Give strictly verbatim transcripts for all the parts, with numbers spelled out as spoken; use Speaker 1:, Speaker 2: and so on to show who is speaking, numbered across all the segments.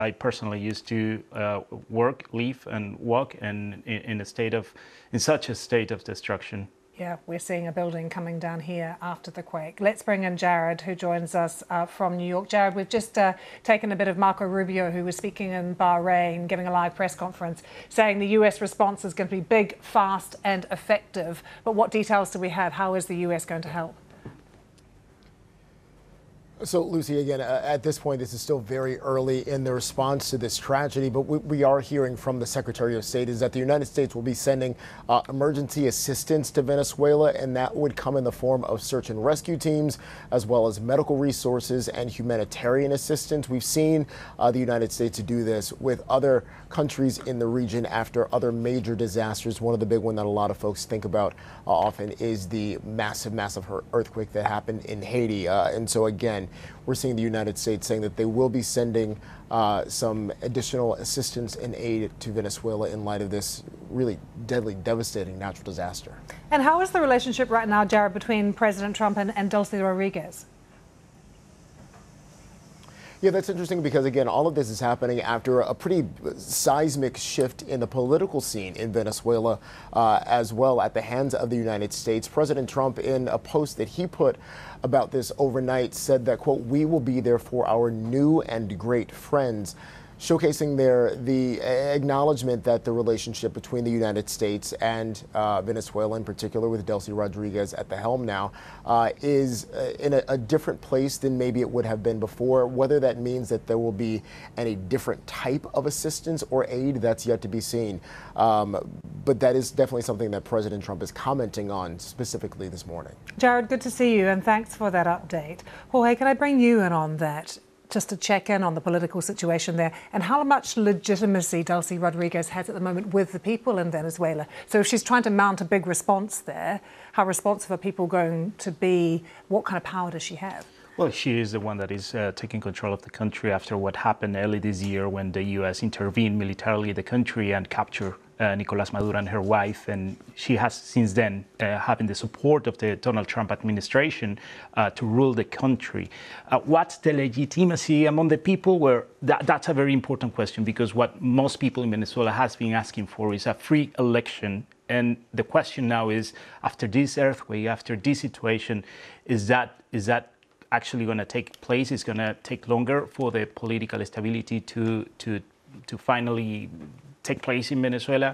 Speaker 1: I personally used to uh, work, live, and walk in, in, in a state of, in such a state of destruction.
Speaker 2: Yeah, we're seeing a building coming down here after the quake. Let's bring in Jared, who joins us uh, from New York. Jared, we've just uh, taken a bit of Marco Rubio, who was speaking in Bahrain, giving a live press conference, saying the U S response is going to be big, fast and effective. But what details do we have? How is the U S going to help?
Speaker 3: So, Lucy, again, uh, at this point, this is still very early in the response to this tragedy, but we, we are hearing from the Secretary of State is that the United States will be sending uh, emergency assistance to Venezuela, and that would come in the form of search and rescue teams, as well as medical resources and humanitarian assistance. We've seen uh, the United States do this with other countries in the region after other major disasters. One of the big ones that a lot of folks think about uh, often is the massive, massive earthquake that happened in Haiti. Uh, and so, again, we're seeing the United States saying that they will be sending uh, some additional assistance and aid to Venezuela in light of this really deadly, devastating natural disaster.
Speaker 2: And how is the relationship right now, Jared, between President Trump and, and Delcy Rodriguez?
Speaker 3: Yeah, that's interesting because, again, all of this is happening after a pretty seismic shift in the political scene in Venezuela uh, as well at the hands of the United States. President Trump, in a post that he put about this overnight, said that, quote, "We will be there for our new and great friends," showcasing there the acknowledgement that the relationship between the United States and uh, Venezuela, in particular with Delcy Rodriguez at the helm now, uh, is uh, in a, a different place than maybe it would have been before. Whether that means that there will be any different type of assistance or aid, that's yet to be seen. Um, but that is definitely something that President Trump is commenting on specifically this morning.
Speaker 2: Jared, good to see you, and thanks for that update. Jorge, can I bring you in on that? Just to check in on the political situation there and how much legitimacy Delcy Rodriguez has at the moment with the people in Venezuela. So if she's trying to mount a big response there, how responsive are people going to be? What kind of power does she have?
Speaker 1: Well, she is the one that is uh, taking control of the country after what happened early this year when the U S intervened militarily in the country and captured uh, Nicolas Maduro and her wife. And she has since then uh, having the support of the Donald Trump administration uh, to rule the country. Uh, what's the legitimacy among the people? Where that, that's a very important question, because what most people in Venezuela has been asking for is a free election. And the question now is, after this earthquake, after this situation, is that is that actually going to take place? It's going to take longer for the political stability to to to finally take place in Venezuela.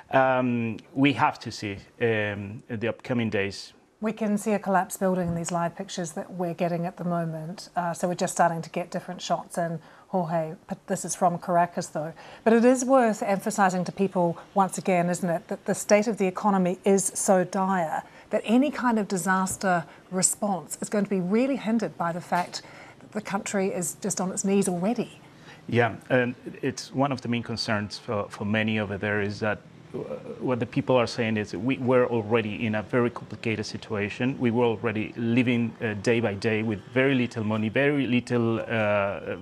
Speaker 1: Um, we have to see um, in the upcoming days.
Speaker 2: We can see a collapsed building in these live pictures that we're getting at the moment. Uh, so we're just starting to get different shots in. Jorge, but this is from Caracas, though. But it is worth emphasising to people once again, isn't it, that the state of the economy is so dire that any kind of disaster response is going to be really hindered by the fact that the country is just on its knees already.
Speaker 1: Yeah, and it's one of the main concerns for, for many over there is that what the people are saying is we were already in a very complicated situation. We were already living uh, day by day with very little money, very little uh,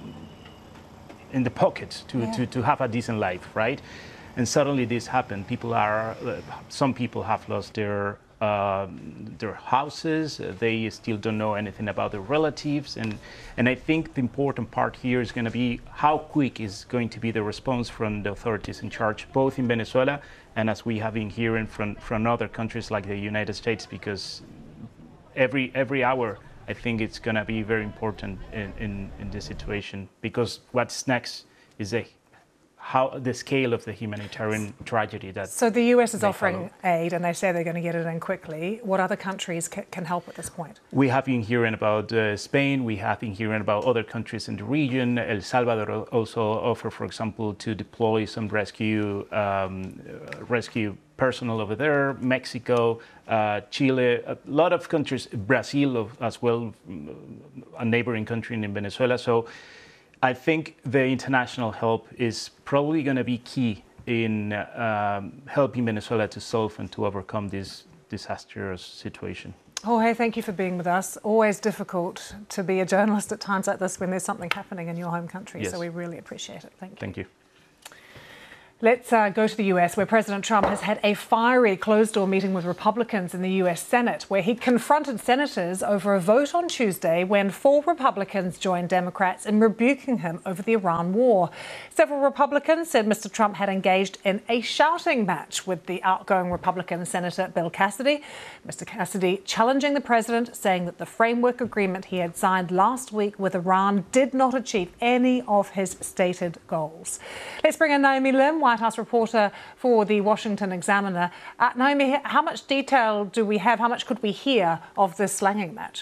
Speaker 1: in the pocket to, yeah. to, to have a decent life, right? And suddenly this happened. People are, uh, some people have lost their uh, their houses. Uh, they still don't know anything about their relatives. And, and I think the important part here is going to be how quick is going to be the response from the authorities in charge, both in Venezuela and as we have been hearing from, from other countries like the United States, because every, every hour I think it's going to be very important in, in, in this situation, because what's next is a how the scale of the humanitarian tragedy that.
Speaker 2: So the U S is offering
Speaker 1: follow.
Speaker 2: aid, and they say they're going to get it in quickly. What other countries ca can help at this point?
Speaker 1: We have been hearing about uh, Spain. We have been hearing about other countries in the region. El Salvador also offer, for example, to deploy some rescue um, rescue personnel over there. Mexico, uh, Chile, a lot of countries. Brazil as well, a neighboring country in Venezuela. So I think the international help is probably going to be key in uh, um, helping Venezuela to solve and to overcome this disastrous situation.
Speaker 2: Jorge, thank you for being with us. Always difficult to be a journalist at times like this when there's something happening in your home country.
Speaker 1: Yes.
Speaker 2: So we really appreciate it. Thank you.
Speaker 1: Thank you.
Speaker 2: Let's uh, go to the U S, where President Trump has had a fiery closed-door meeting with Republicans in the U S Senate, where he confronted senators over a vote on Tuesday when four Republicans joined Democrats in rebuking him over the Iran war. Several Republicans said Mister Trump had engaged in a shouting match with the outgoing Republican Senator Bill Cassidy. Mister Cassidy challenging the president, saying that the framework agreement he had signed last week with Iran did not achieve any of his stated goals. Let's bring in Naomi Lim, White House reporter for the Washington Examiner. Uh, Naomi, how much detail do we have? How much could we hear of this slanging match?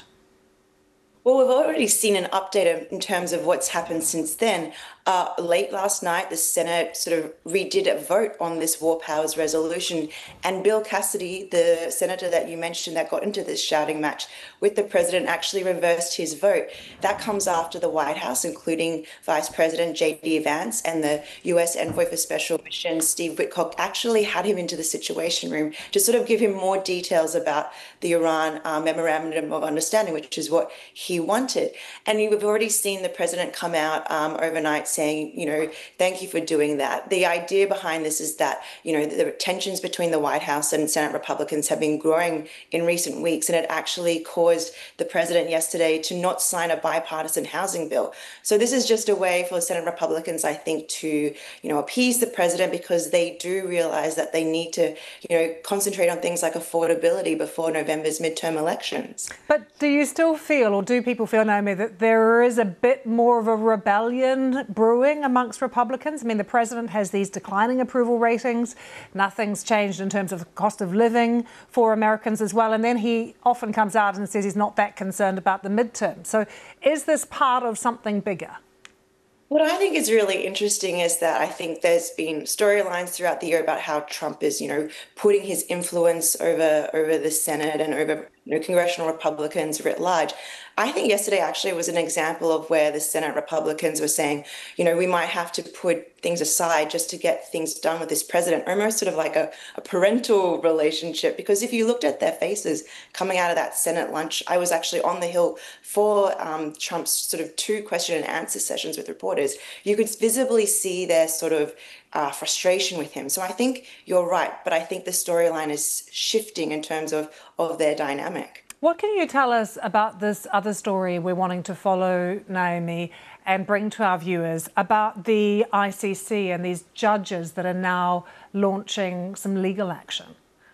Speaker 4: Well, we've already seen an update in terms of what's happened since then. Uh, late last night, the Senate sort of redid a vote on this War Powers resolution, and Bill Cassidy, the senator that you mentioned that got into this shouting match with the president, actually reversed his vote. That comes after the White House, including Vice President J D Vance and the U S Envoy for Special Missions, Steve Witkoff, actually had him into the Situation Room to sort of give him more details about the Iran uh, Memorandum of Understanding, which is what he wanted. And we've already seen the president come out um, overnight saying, you know, thank you for doing that. The idea behind this is that, you know, the tensions between the White House and Senate Republicans have been growing in recent weeks, and it actually caused the president yesterday to not sign a bipartisan housing bill. So this is just a way for Senate Republicans, I think, to, you know, appease the president, because they do realize that they need to, you know, concentrate on things like affordability before November's midterm elections.
Speaker 2: But do you still feel, or do people feel, Naomi, that there is a bit more of a rebellion brewing amongst Republicans? I mean, the president has these declining approval ratings. Nothing's changed in terms of the cost of living for Americans as well. And then he often comes out and says he's not that concerned about the midterm. So is this part of something bigger?
Speaker 4: What I think is really interesting is that I think there's been storylines throughout the year about how Trump is, you know, putting his influence over over the Senate and over, you know, congressional Republicans writ large. I think yesterday actually was an example of where the Senate Republicans were saying, you know, we might have to put things aside just to get things done with this president, almost sort of like a, a parental relationship. Because if you looked at their faces coming out of that Senate lunch, I was actually on the Hill for um, Trump's sort of two question and answer sessions with reporters. You could visibly see their sort of uh, frustration with him. So I think you're right, but I think the storyline is shifting in terms of, of their dynamic.
Speaker 2: What can you tell us about this other story we're wanting to follow, Naomi, and bring to our viewers about the I C C and these judges that are now launching some legal action?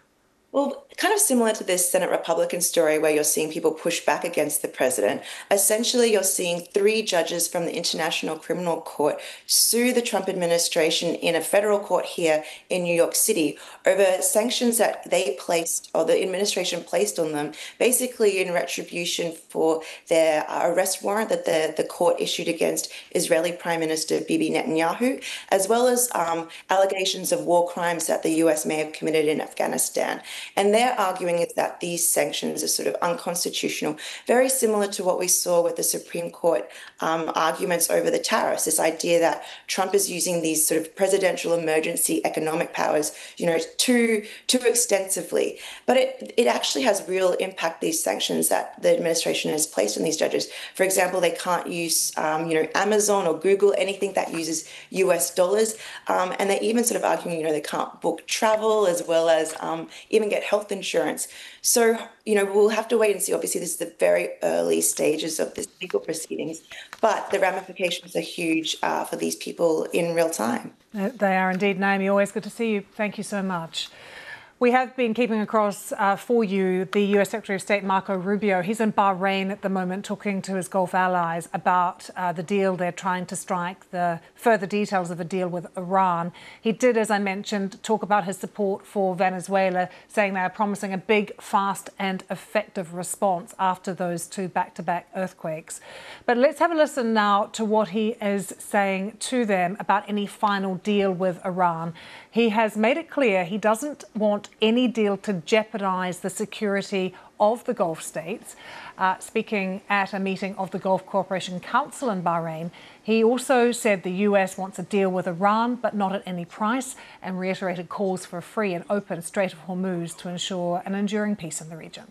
Speaker 4: Well, kind of similar to this Senate Republican story where you're seeing people push back against the president. Essentially, you're seeing three judges from the International Criminal Court sue the Trump administration in a federal court here in New York City over sanctions that they placed, or the administration placed on them, basically in retribution for their arrest warrant that the, the court issued against Israeli Prime Minister Bibi Netanyahu, as well as um, allegations of war crimes that the U S may have committed in Afghanistan. And their arguing is that these sanctions are sort of unconstitutional, very similar to what we saw with the Supreme Court um, arguments over the tariffs, this idea that Trump is using these sort of presidential emergency economic powers, you know, too, too extensively. But it, it actually has real impact, these sanctions that the administration has placed on these judges. For example, they can't use, um, you know, Amazon or Google, anything that uses U S dollars. Um, and they're even sort of arguing, you know, they can't book travel as well as um, even get health insurance. So, you know, we'll have to wait and see. Obviously, this is the very early stages of this legal proceedings, but the ramifications are huge uh, for these people in real time.
Speaker 2: They are indeed, Naomi. Always good to see you. Thank you so much. We have been keeping across uh, for you the U S Secretary of State Marco Rubio. He's in Bahrain at the moment talking to his Gulf allies about uh, the deal they're trying to strike, the further details of a deal with Iran. He did, as I mentioned, talk about his support for Venezuela, saying they are promising a big, fast and effective response after those two back-to-back earthquakes. But let's have a listen now to what he is saying to them about any final deal with Iran. He has made it clear he doesn't want any deal to jeopardize the security of the Gulf states. Uh, speaking at a meeting of the Gulf Cooperation Council in Bahrain, he also said the U S wants a deal with Iran, but not at any price, and reiterated calls for a free and open Strait of Hormuz to ensure an enduring peace in the region.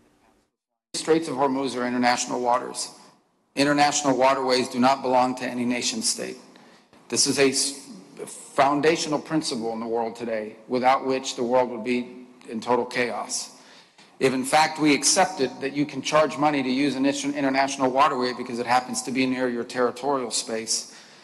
Speaker 5: The Straits of Hormuz are international waters. International waterways do not belong to any nation state. This is a foundational principle in the world today, without which the world would be in total chaos. If in fact we accepted that you can charge money to use an international waterway because it happens to be near your territorial space,